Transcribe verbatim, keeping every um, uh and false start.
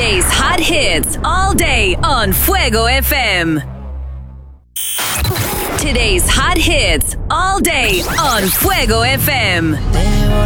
Today's hot hits all day on Fuego F M. Today's hot hits all day on Fuego F M. Debo